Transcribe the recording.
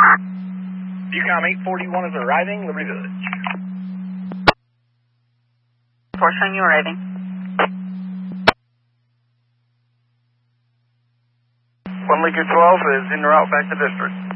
UCOM 841 is arriving, Liberty Village. Showing you arriving. One Lincoln 12 is en route back to district.